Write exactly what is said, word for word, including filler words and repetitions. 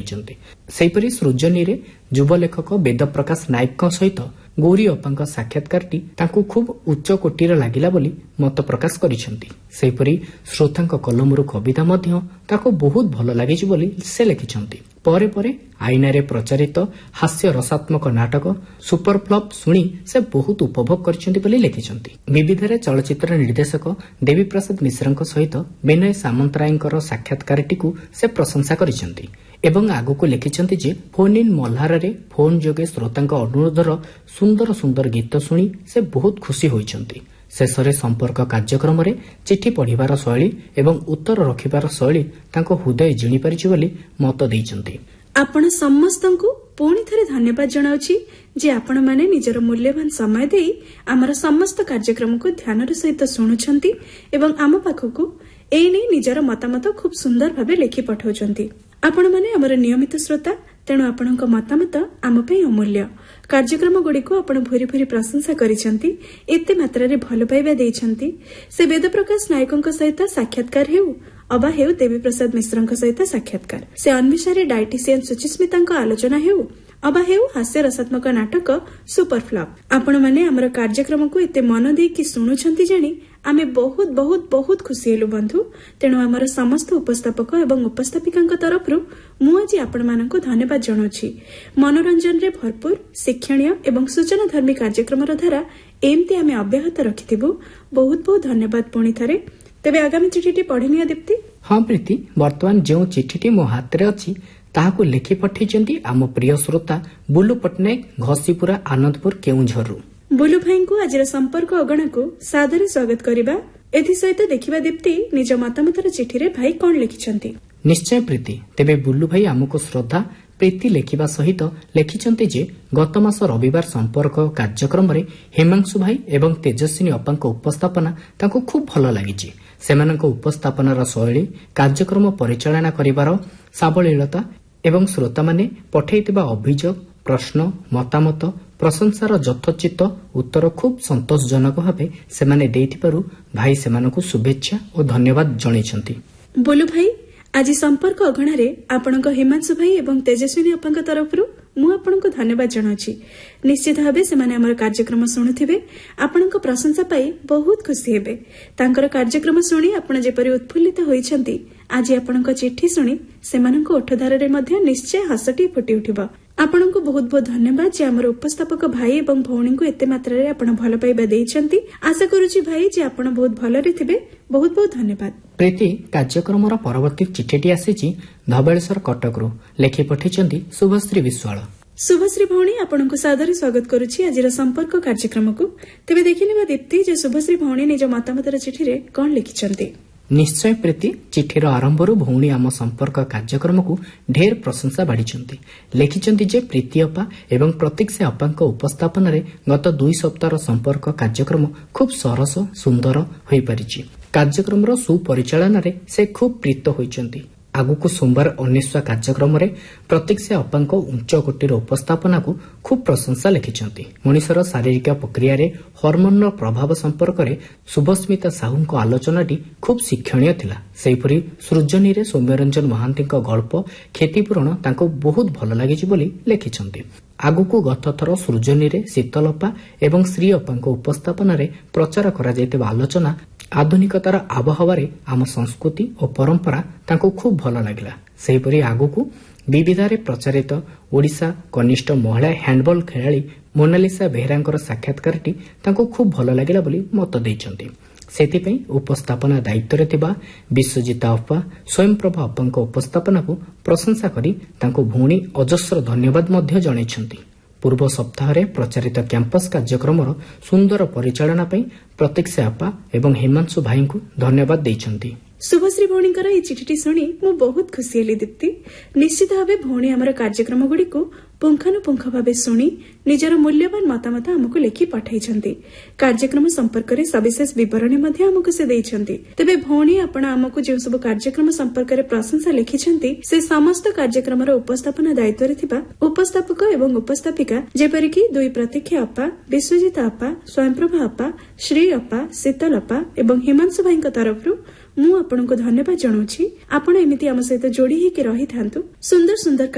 ଲେଖିଛନ୍ତି। ସେହିପରି ସୃଜନୀରେ ଯୁବ ଲେଖକ ବେଦପ୍ରକାଶ ନାୟକଙ୍କ ସହିତ ଗୌରୀ ଅପାଙ୍କ ସାକ୍ଷାତକାରଟି ତାଙ୍କୁ ଖୁବ୍ ଉଚ୍ଚ କୋଟିର ଲାଗିଲା ବୋଲି ମତ ପ୍ରକାଶ କରିଛନ୍ତି। ସେହିପରି ଶ୍ରୋତାଙ୍କ କଲମରୁ କବିତା ମଧ୍ୟ ତାଙ୍କୁ ବହୁତ ଭଲ ଲାଗିଛି ବୋଲି ସେ ଲେଖିଛନ୍ତି। ପରେ ପରେ ଆଇନାରେ ପ୍ରଚାରିତ ହାସ୍ୟ ରସାତ୍ମକ ନାଟକ ସୁପରଫ୍ଲପ୍ ଶୁଣି ସେ ବହୁତ ଉପଭୋଗ କରିଛନ୍ତି ବୋଲି ଲେଖିଛନ୍ତି। ବିବିଧରେ ଚଳଚ୍ଚିତ୍ର ନିର୍ଦ୍ଦେଶକ ଦେବୀପ୍ରସାଦ ମିଶ୍ରଙ୍କ ସହିତ ବିନୟ ସାମନ୍ତରାୟଙ୍କର ସାକ୍ଷାତକାରଟିକୁ ସେ ପ୍ରଶଂସା କରିଛନ୍ତି ଏବଂ ଆଗକୁ ଲେଖିଛନ୍ତି ଯେ ଫୋନ୍ ଇନ୍ ମଲ୍ହାରରେ ଫୋନ୍ ଯୋଗେ ଶ୍ରୋତାଙ୍କ ଅନୁରୋଧର ସୁନ୍ଦର ସୁନ୍ଦର ଗୀତ ଶୁଣି ସେ ବହୁତ ଖୁସି ହୋଇଛନ୍ତି। ଶେଷରେ ସମ୍ପର୍କ କାର୍ଯ୍ୟକ୍ରମରେ ଚିଠି ପଢ଼ିବାର ଶୈଳୀ ଏବଂ ଉତ୍ତର ରଖିବାର ଶୈଳୀ ତାଙ୍କ ହୃଦୟ ଜିଣିପାରିଛି ବୋଲି ମତ ଦେଇଛନ୍ତି। ଆପଣ ସମସ୍ତଙ୍କୁ ପୁଣି ଥରେ ଧନ୍ୟବାଦ ଜଣାଉଛି ଯେ ଆପଣମାନେ ନିଜର ମୂଲ୍ୟବାନ ସମୟ ଦେଇ ଆମର ସମସ୍ତ କାର୍ଯ୍ୟକ୍ରମକୁ ଧ୍ୟାନର ସହିତ ଶୁଣୁଛନ୍ତି ଏବଂ ଆମ ପାଖକୁ ଏ ନେଇ ନିଜର ମତାମତ ଖୁବ୍ ସୁନ୍ଦର ଭାବେ ଲେଖି ପଠାଉଛନ୍ତି। ଆପଣମାନେ ଆମର ନିୟମିତ ଶ୍ରୋତା, ତେଣୁ ଆପଣଙ୍କ ମତାମତ ଆମ ପାଇଁ ଅମୂଲ୍ୟ। କାର୍ଯ୍ୟକ୍ରମଗୁଡ଼ିକୁ ଆପଣ ଭୁରି ଭୁରି ପ୍ରଶଂସା କରିଛନ୍ତି, ଏତେ ମାତ୍ରାରେ ଭଲ ପାଇବା ଦେଇଛନ୍ତି। ସେ ବେଦପ୍ରକାଶ ନାୟକଙ୍କ ସହିତ ସାକ୍ଷାତକାର ହେଉ ଅବା ହେଉ ଦେବୀପ୍ରସାଦ ମିଶ୍ରଙ୍କ ସହିତ ସାକ୍ଷାତକାର, ସେ ଅନ୍ୱେଷାରେ ଡାଏଟିସିଆନ୍ ସୁଚିସ୍ମିତାଙ୍କ ଆଲୋଚନା ହେଉ ଅବା ହେଉ ହାସ୍ୟ ରସାତ୍ମକ ନାଟକ ସୁପରଫ୍ଲପ୍। ଆପଣମାନେ ଆମର କାର୍ଯ୍ୟକ୍ରମକୁ ଏତେ ମନ ଦେଇକି ଶୁଣୁଛନ୍ତି ଜାଣି ଆମେ ବହୁତ ବହୁତ ବହୁତ ଖୁସି ହେଲୁ ବନ୍ଧୁ। ତେଣୁ ଆମର ସମସ୍ତ ଉପସ୍ଥାପକ ଏବଂ ଉପସ୍ଥାପିକାଙ୍କ ତରଫରୁ ମୁଁ ଆଜି ଆପଣମାନଙ୍କୁ ଧନ୍ୟବାଦ ଜଣାଉଛି। ମନୋରଞ୍ଜନରେ ଭରପୁର ଶିକ୍ଷଣୀୟ ଏବଂ ସୂଚନାଧର୍ମୀ କାର୍ଯ୍ୟକ୍ରମର ଧାରା ଏମିତି ଆମେ ଅବ୍ୟାହତ ରଖିଥିବୁ। ବହୁତ ବହୁତ ଧନ୍ୟବାଦ ପୁଣି ଥରେ। ତେବେ ଆଗାମୀ ଚିଠିଟି ପଢ଼ିନିଅ ଦୀପ୍ତି। ହଁ ପ୍ରୀତି, ବର୍ତ୍ତମାନ ଯେଉଁ ଚିଠିଟି ମୋ ହାତରେ ଅଛି ତାହାକୁ ଲେଖି ପଠାଇଛନ୍ତି ଆମ ପ୍ରିୟ ଶ୍ରୋତା ବୁଲୁ ପଟ୍ଟନାୟକ, ଘଷିପୁରା, ଆନନ୍ଦପୁର, କେଉଁଝରରୁ। ବୁଲୁ ଭାଇଙ୍କୁ ଆଜିର ସମ୍ପର୍କ ଅଗଣାକୁ ସାଦରେ ସ୍ୱାଗତ କରିବା। ଏଥିସହିତ ଦେଖିବା ଦୀପ୍ତି ନିଜ ମତାମତର ଚିଠିରେ ଭାଇ କଣ ଲେଖିଛନ୍ତି। ନିଶ୍ଚୟ ପ୍ରୀତି, ତେବେ ବୁଲୁ ଭାଇ ଆମକୁ ଶ୍ରଦ୍ଧା ପ୍ରୀତି ଲେଖିବା ସହିତ ଲେଖିଛନ୍ତି ଯେ ଗତ ମାସ ରବିବାର ସମ୍ପର୍କ କାର୍ଯ୍ୟକ୍ରମରେ ହିମାଂଶୁ ଭାଇ ଏବଂ ତେଜସ୍ୱିନୀ ଅପାଙ୍କ ଉପସ୍ଥାପନା ତାଙ୍କୁ ଖୁବ୍ ଭଲ ଲାଗିଛି। ସେମାନଙ୍କ ଉପସ୍ଥାପନାର ଶୈଳୀ, କାର୍ଯ୍ୟକ୍ରମ ପରିଚାଳନା କରିବାର ସାବଳୀଳତା ଏବଂ ଶ୍ରୋତାମାନେ ପଠାଇଥିବା ଅଭିଯୋଗ, ପ୍ରଶ୍ନ, ମତାମତ, ପ୍ରଶଂସାର ଯଥୋଚିତ ଉତ୍ତର ଖୁବ୍ ସନ୍ତୋଷଜନକ ଭାବେ ସେମାନେ ଦେଇଥିବାରୁ ଭାଇ ସେମାନଙ୍କୁ ଶୁଭେଚ୍ଛା ଓ ଧନ୍ୟବାଦ ଜଣାଇଛନ୍ତି। ବୁଲୁ ଭାଇ, ଆଜି ସମ୍ପର୍କ ଅଗଣାରେ ଆପଣଙ୍କ ହିମାଂଶୁ ଭାଇ ଏବଂ ତେଜସ୍ୱିନୀ ଅପାଙ୍କ ତରଫରୁ ମୁଁ ଆପଣଙ୍କୁ ଧନ୍ୟବାଦ ଜଣାଉଛି। ନିଶ୍ଚିତ ଭାବେ ସେମାନେ ଆମର କାର୍ଯ୍ୟକ୍ରମ ଶୁଣୁଥିବେ, ଆପଣଙ୍କ ପ୍ରଶଂସା ପାଇ ବହୁତ ଖୁସି ହେବେ। ତାଙ୍କର କାର୍ଯ୍ୟକ୍ରମ ଶୁଣି ଆପଣ ଯେପରି ଉତ୍ଫୁଲ୍ଲିତ ହୋଇଛନ୍ତି, ଆଜି ଆପଣଙ୍କ ଚିଠି ଶୁଣି ସେମାନଙ୍କ ଓଠଧାରରେ ମଧ୍ୟ ନିଶ୍ଚୟ ହସଟିଏ ଫୁଟି ଉଠିବ। ଆପଣଙ୍କୁ ବହୁତ ବହୁତ ଧନ୍ୟବାଦ ଯେ ଆମର ଉପସ୍ଥାପକ ଭାଇ ଏବଂ ଭଉଣୀଙ୍କୁ ଏତେ ମାତ୍ରାରେ ଆପଣ ଭଲ ପାଇବା ଦେଇଛନ୍ତି। ଆଶା କରୁଛି ଭାଇ ଯେ ଆପଣ ବହୁତ ଭଲରେ ଥିବେ। ବହୁତ ବହୁତ ଧନ୍ୟବାଦ। ପ୍ରୀତି, କାର୍ଯ୍ୟକ୍ରମର ପରବର୍ତ୍ତୀ ଚିଠିଟି ଆସିଛି ଧବଳେଶ୍ୱର, କଟକରୁ। ଲେଖି ପଠାଇଛନ୍ତି ଶୁଭଶ୍ରୀ ବିଶ୍ୱାଳ। ଶୁଭଶ୍ରୀ ଭଉଣୀ, ଆପଣଙ୍କୁ ସାଦରେ ସ୍ୱାଗତ କରୁଛି ଆଜିର ସମ୍ପର୍କ କାର୍ଯ୍ୟକ୍ରମକୁ। ତେବେ ଦେଖିନେବା ଦୀପ୍ତି ଯେ ଶୁଭଶ୍ରୀ ଭଉଣୀ ନିଜ ମତାମତର ଚିଠିରେ କଣ ଲେଖିଛନ୍ତି। ନିଶ୍ଚୟ ପ୍ରୀତି, ଚିଠିର ଆରମ୍ଭରୁ ଭଉଣୀ ଆମ ସମ୍ପର୍କ କାର୍ଯ୍ୟକ୍ରମକୁ ଢେର ପ୍ରଶଂସା ବାଢ଼ିଛନ୍ତି। ଲେଖିଛନ୍ତି ଯେ ପ୍ରୀତି ଅପା ଏବଂ ପ୍ରତୀକ୍ଷା ଅପାଙ୍କ ଉପସ୍ଥାପନାରେ ଗତ ଦୁଇ ସପ୍ତାହର ସମ୍ପର୍କ କାର୍ଯ୍ୟକ୍ରମ ଖୁବ୍ ସରସ ସୁନ୍ଦର ହୋଇପାରିଛି। କାର୍ଯ୍ୟକ୍ରମର ସୁପରିଚାଳନାରେ ସେ ଖୁବ୍ ପ୍ରୀତ ହୋଇଛନ୍ତି। ଆଗକୁ ସୋମବାର ଅନିଶ୍ଚୟ କାର୍ଯ୍ୟକ୍ରମରେ ପ୍ରତୀକ୍ଷା ଅପାଙ୍କ ଉଚ୍ଚ କୋଟିର ଉପସ୍ଥାପନାକୁ ଖୁବ୍ ପ୍ରଶଂସା ଲେଖିଛନ୍ତି। ମଣିଷର ଶାରୀରିକ ପ୍ରକ୍ରିୟାରେ ହରମୋନର ପ୍ରଭାବ ସମ୍ପର୍କରେ ଶୁଭସ୍ମିତା ସାହୁଙ୍କ ଆଲୋଚନାଟି ଖୁବ୍ ଶିକ୍ଷଣୀୟ ଥିଲା। ସେହିପରି ସୃଜନୀରେ ସୌମ୍ୟରଞ୍ଜନ ମହାନ୍ତିଙ୍କ ଗଳ୍ପ କ୍ଷତିପୂରଣ ତାଙ୍କୁ ବହୁତ ଭଲ ଲାଗିଛି ବୋଲି ଲେଖିଛନ୍ତି। ଆଗକୁ ଗତଥର ସୃଜନୀରେ ଶୀତଲପା ଏବଂ ଶ୍ରୀ ଅପାଙ୍କ ଉପସ୍ଥାପନାରେ ପ୍ରଚାର କରାଯାଇଥିବା ଆଲୋଚନା ଆଧୁନିକତାର ଆବହାୱାରେ ଆମ ସଂସ୍କୃତି ଓ ପରମ୍ପରା ତାଙ୍କୁ ଖୁବ୍ ଭଲ ଲାଗିଲା। ସେହିପରି ଆଗକୁ ବିବିଧରେ ପ୍ରଚାରିତ ଓଡ଼ିଶା କନିଷ୍ଠ ମହିଳା ହ୍ୟାଣ୍ଡବଲ ଖେଳାଳି ମୋନାଲିସା ବେହେରାଙ୍କର ସାକ୍ଷାତକାରଟି ତାଙ୍କୁ ଖୁବ୍ ଭଲ ଲାଗିଲା ବୋଲି ମତ ଦେଇଛନ୍ତି। ସେଥିପାଇଁ ଉପସ୍ଥାପନା ଦାୟିତ୍ୱରେ ଥିବା ବିଶ୍ୱଜିତା ଅପା, ସ୍ୱୟଂପ୍ରଭା ଅପାଙ୍କ ଉପସ୍ଥାପନାକୁ ପ୍ରଶଂସା କରି ତାଙ୍କୁ ଭଉଣୀ ଅଜସ୍ର ଧନ୍ୟବାଦ ମଧ୍ୟ ଜଣାଇଛନ୍ତି। ପୂର୍ବ ସପ୍ତାହରେ ପ୍ରଚାରିତ କ୍ୟାମ୍ପସ କାର୍ଯ୍ୟକ୍ରମର ସୁନ୍ଦର ପରିଚାଳନା ପାଇଁ ପ୍ରତୀକ୍ଷା ଅପା ଏବଂ ହିମାଂଶୁ ଭାଇଙ୍କୁ ଧନ୍ୟବାଦ ଦେଇଛନ୍ତି। ଶୁଭଶ୍ରୀ ଭଉଣୀଙ୍କର ଏହି ଚିଠିଟି ଶୁଣି ମୁଁ ବହୁତ ଖୁସି ହେଲି ଦୀପ୍ତି। ନିଶ୍ଚିତ ଭାବେ ଭଉଣୀ ଆମର କାର୍ଯ୍ୟକ୍ରମଗୁଡ଼ିକୁ ପୁଙ୍ଖାନୁପୁଙ୍ଖ ଭାବେ ଶୁଣି ନିଜର ମୂଲ୍ୟବାନ ମତାମତ ଆମକୁ ଲେଖି ପଠାଇଛନ୍ତି। କାର୍ଯ୍ୟକ୍ରମ ସମ୍ପର୍କରେ ସବିଶେଷ ବିବରଣୀ ମଧ୍ୟ ଆମକୁ ସେ ଦେଇଛନ୍ତି। ତେବେ ଭଉଣୀ, ଆପଣ ଆମକୁ ଯେଉଁସବୁ କାର୍ଯ୍ୟକ୍ରମ ସମ୍ପର୍କରେ ପ୍ରଶଂସା ଲେଖିଛନ୍ତି, ସେ ସମସ୍ତ କାର୍ଯ୍ୟକ୍ରମର ଉପସ୍ଥାପନା ଦାୟିତ୍ୱରେ ଥିବା ଉପସ୍ଥାପକ ଏବଂ ଉପସ୍ଥାପିକା ଯେପରିକି ଦୁଇ ପ୍ରତୀକ୍ଷା ଅପା, ବିଶ୍ୱଜିତା ଅପା, ସ୍ୱୟଂପ୍ରଭା ଅପା, ଶ୍ରୀ ଅପା, ଶୀତଲ ଅପା ଏବଂ ହିମାଂଶୁ ଭାଇଙ୍କ ତରଫରୁ ମୁଁ ଆପଣଙ୍କୁ ଧନ୍ୟବାଦ ଜଣାଉଛି। ଆପଣ ଏମିତି ଆମ ସହିତ ଯୋଡ଼ି ହୋଇକି ରହିଥାନ୍ତୁ। ସୁନ୍ଦର ସୁନ୍ଦର